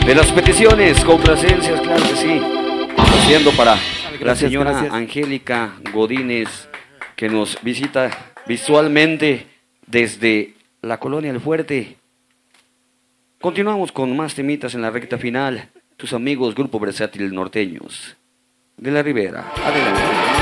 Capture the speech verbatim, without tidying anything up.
de las peticiones, complacencias, claro que sí. Haciendo para la señora gracias. Angélica Godínez, que nos visita visualmente desde la Colonia El Fuerte. Continuamos con más temitas en la recta final. Tus amigos, Grupo Versátil Norteños de la Ribera. Adelante.